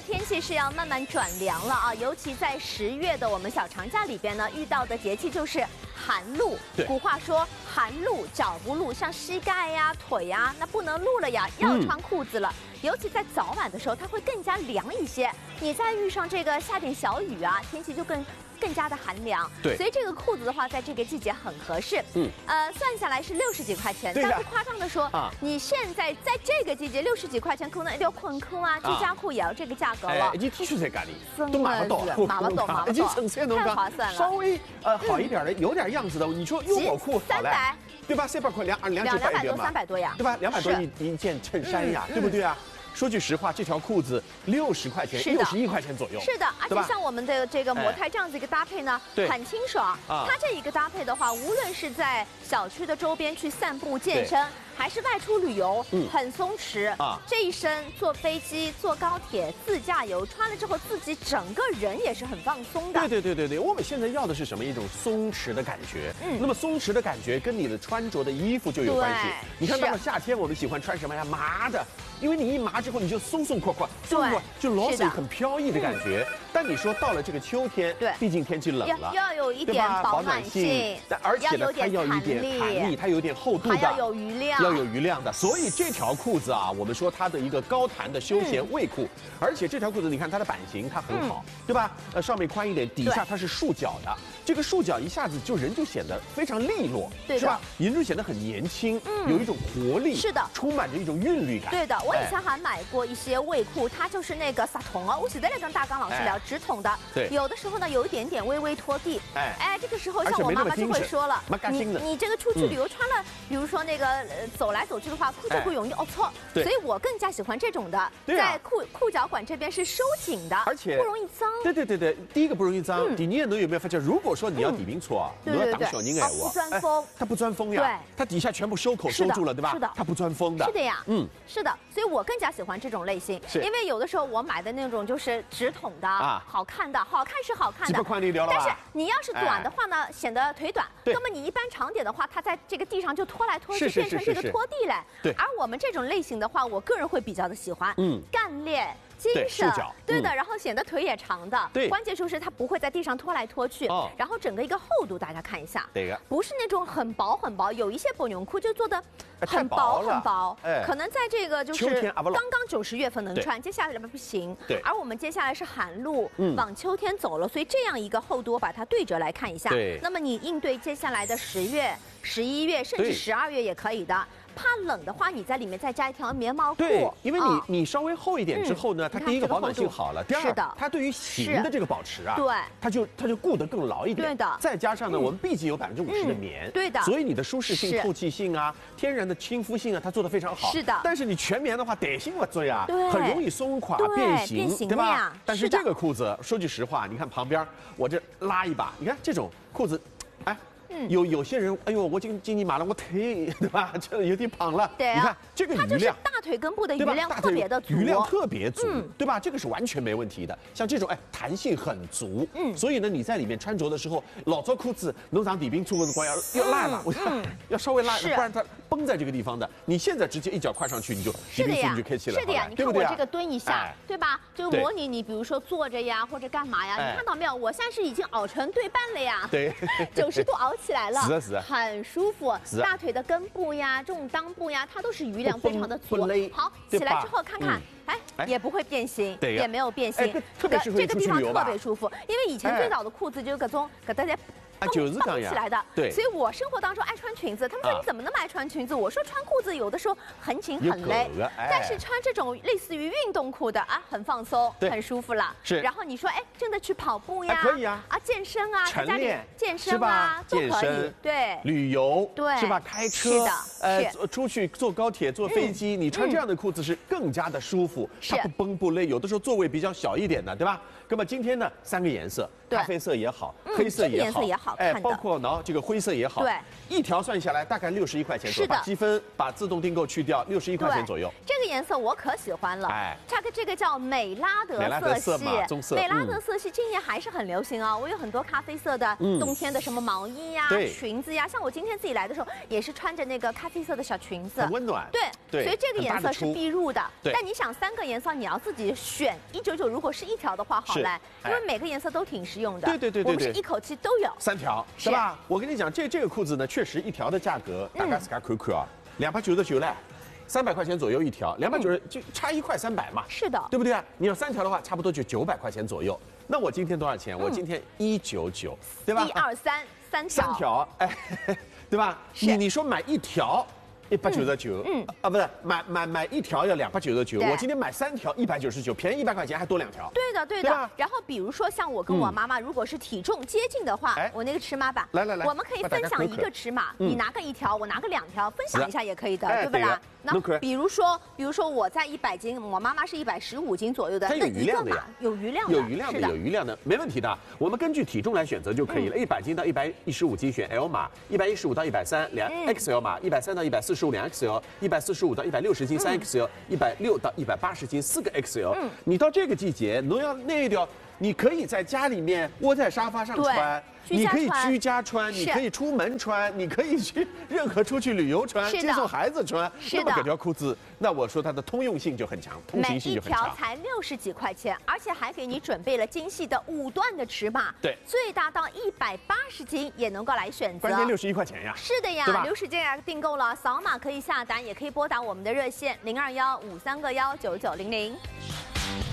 天气是要慢慢转凉了啊，尤其在10月的我们小长假里边呢，遇到的节气就是寒露。古话说寒露脚不露，像膝盖呀、腿呀，那不能露了呀，要穿裤子了。尤其在早晚的时候，它会更加凉一些。你再遇上这个下点小雨啊，天气就更加的寒凉。 对， 所以这个裤子的话，在这个季节很合适。算下来是60几块钱，但不夸张的说，你现在在这个季节60几块钱，可能一条困裤啊、居家裤也要这个价格了。 一件 T 恤在家里都买不到， 买不到， 已经省钱了， 太划算了。 稍微好一点的，有点样子的，你说优果裤好嘞，对吧？300块200多 300多呀， 对吧？200多一件衬衫呀，对不对啊？说句实话，这条裤子60块钱，61块钱左右。 是的，而且像我们的这个模态这样子一个搭配呢，很清爽。它这一个搭配的话，无论是在小区的周边去散步健身，还是外出旅游，很松弛啊。这一身坐飞机、坐高铁、自驾游，穿了之后自己整个人也是很放松的。 对，我们现在要的是什么？一种松弛的感觉。那么松弛的感觉跟你的穿着的衣服就有关系。你看到了夏天我们喜欢穿什么呀？麻的，因为你一麻之后你就松垮，就老是很飘逸的感觉。但你说到了这个秋天，毕竟天气冷了， 要有一点保暖性， 而且呢，它要一点弹力，它有点厚度的， 还要有余量。 要有余量的，所以这条裤子啊，我们说它的一个高弹的休闲卫裤，而且这条裤子你看它的版型它很好，对吧？上面宽一点，底下它是束脚的，这个束脚一下子人就显得非常利落，是吧？人就显得很年轻，有一种活力，是的，充满着一种韵律感。 对的，我以前还买过一些卫裤，它就是那个撒筒啊，我现在在跟大刚老师聊直筒的，对，有的时候呢有一点点微微拖地，这个时候像我妈妈就会说了，你这个出去旅游穿了，比如说那个走来走去的话，裤就会容易错，所以我更加喜欢这种的，在裤脚管这边是收紧的， 而且不容易脏。 对，第一个不容易脏，第二你有没有发现，如果说你要底冰搓啊，你要挡小人不钻风， 它不钻风呀，它底下全部收口收住了，对吧？ 是的， 它不钻风的。 是的呀，是的，所以我更加喜欢这种类型，因为有的时候我买的那种就是直筒的，好看是好看的，但是你要是短的话呢，显得腿短，那么你一般长点的话，它在这个地上就拖来拖去，变成这个拖地嘞。对，而我们这种类型的话，我个人会比较的喜欢，干练。精神，对的，然后显得腿也长的，对，关键就是它不会在地上拖来拖去，然后整个一个厚度大家看一下，不是那种很薄，有一些薄绒裤就做的很薄，可能在这个就是刚刚90月份能穿，接下来不行，对，而我们接下来是寒露，往秋天走了，所以这样一个厚度我把它对折来看一下，那么你应对接下来的10月、11月甚至12月也可以的。怕冷的话，你在里面再加一条棉毛裤。 对，因为你稍微厚一点之后呢，它第一个保暖性好了，第二它对于型的这个保持啊，对，它就固得更牢一点。对的。再加上呢，我们毕竟有50%的棉，对的，所以你的舒适性、透气性啊、天然的亲肤性啊，它做得非常好。是的。但是你全棉的话，弹性不足呀，很容易松垮变形，对吧？但是这个裤子，说句实话，你看旁边我这拉一把，你看这种裤子，哎。有些人，哎呦，我今年买了，我腿对吧，就有点胖了。对，你看这个余量， 它就是大腿根部的余量特别的足， 余量特别足，对吧？这个是完全没问题的。像这种弹性很足，所以呢，你在里面穿着的时候，老早裤子能让底冰出的光要烂了，要稍微烂，不然它绷在这个地方的。你现在直接一脚跨上去，你就底冰出你就开起来了。 是的呀，你看我这个蹲一下，对吧？就模拟你比如说坐着呀，或者干嘛呀？你看到没有？我现在是已经熬成对半了呀，对，90度熬起来了，是很舒服。大腿的根部呀，这种裆部呀，它都是余量非常的足。好，起来之后看看，也不会变形，也没有变形，这个地方特别舒服。因为以前最早的裤子就各种给大家。 就是这样起来的，对，所以我生活当中爱穿裙子。他们说你怎么那么爱穿裙子？我说穿裤子有的时候很紧很累，但是穿这种类似于运动裤的很放松，很舒服了。是，然后你说真的去跑步呀，可以啊，健身啊，在家里健身啊都可以，对， 旅游对是吧？开车出去坐高铁坐飞机，你穿这样的裤子是更加的舒服，它不绷不累。有的时候座位比较小一点的，对吧？那么今天呢，3个颜色，咖啡色也好，黑色也好。 好看的。 包括这个灰色也好。 对， 一条算下来大概61块钱左右。把积分、把自动订购去掉，61块钱左右。 这个颜色我可喜欢了。这个叫美拉德色系，美拉德色系今年还是很流行啊。我有很多咖啡色的冬天的什么毛衣呀、裙子呀，像我今天自己来的时候也是穿着那个咖啡色的小裙子， 很温暖。 对，所以这个颜色是必入的。但你想3个颜色你要自己选，199如果是1条的话好嘞，因为每个颜色都挺实用的。 对， 我们是一口气都有 3条，是吧？我跟你讲，这个裤子呢，确实1条的价格大概是看啊，299嘞。300块钱左右一条，290就差1块300嘛。 是的， 对不对啊？你要3条的话，差不多就900块钱左右。那我今天多少钱？我今天199，对吧 ？1、2、3，3条。 3条，对吧？你说买1条199，不是买1条要299，我今天买3条199，便宜100块钱，还多2条。 对的。然后比如说像我跟我妈妈，如果是体重接近的话，我那个尺码板， 来， 我们可以分享1个尺码，你拿个1条，我拿个2条，分享一下也可以的，对不啦？那比如说我在100斤，我妈妈是115斤左右的， 它有余量的呀， 有余量的，没问题的。我们根据体重来选择就可以了。100斤到115斤选 L 码，115到130 2XL 码，130到145 2XL，145到160斤3XL，160到180斤4个 XL。你到这个季节，侬要那条，你可以在家里面窝在沙发上穿。你可以居家穿，你可以出门穿，你可以去任何出去旅游穿，接送孩子穿。那么这条裤子，那我说它的通用性就很强，通行性就很强。 每一条才60几块钱，而且还给你准备了精细的5段的尺码， 对， 最大到180斤也能够来选择。 关键61块钱呀。 是的呀，60斤来订购了，扫码可以下单，也可以拨打我们的热线0215319900。